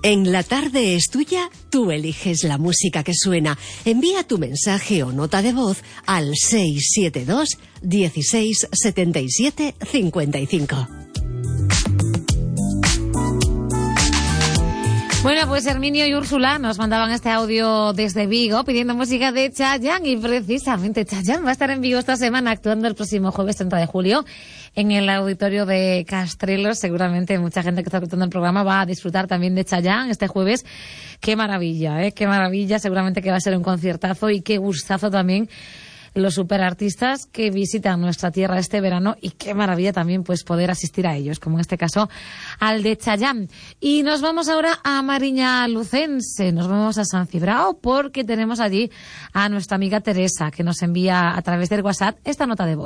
En La Tarde es Tuya, tú eliges la música que suena. Envía tu mensaje o nota de voz al 672 16 77 55. Bueno, pues Herminio y Úrsula nos mandaban este audio desde Vigo pidiendo música de Chayanne, y precisamente Chayanne va a estar en Vigo esta semana actuando el próximo jueves 30 de julio en el auditorio de Castrelos. Seguramente mucha gente que está escuchando el programa va a disfrutar también de Chayanne este jueves. Qué maravilla, qué maravilla. Seguramente que va a ser un conciertazo y qué gustazo también los superartistas que visitan nuestra tierra este verano, y qué maravilla también pues poder asistir a ellos, como en este caso al de Chayanne. Y nos vamos ahora a Mariña Lucense, nos vamos a San Cibrao, porque tenemos allí a nuestra amiga Teresa, que nos envía a través del WhatsApp esta nota de voz.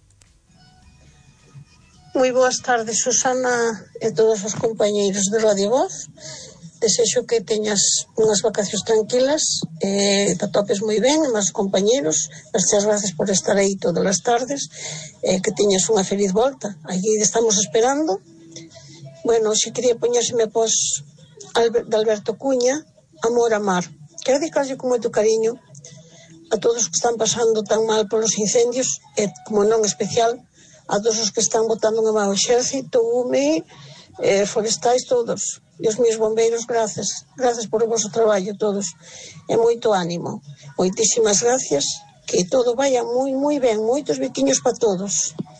Moi boas tardes, Susana e todos os compañeiros de Radio Voz. Desexo que teñas unhas vacacións tranquilas, te topes moi ben, máis compañeros. Muchas gracias por estar aí todas as tardes, que teñas unha feliz volta. Aquí estamos esperando. Bueno, se quería poñérseme pos de Alberto Cuña, Amor a Mar. Quero dedicarlle con moito cariño a todos os que están pasando tan mal polos incendios, e, como non especial, a todos os que están botando unha mão, exército, UME, forestais, todos. E os meus bombeiros, gracias por o vosso traballo todos, e moito ánimo, moitísimas gracias, que todo vaya moi ben, moitos biquiños para todos.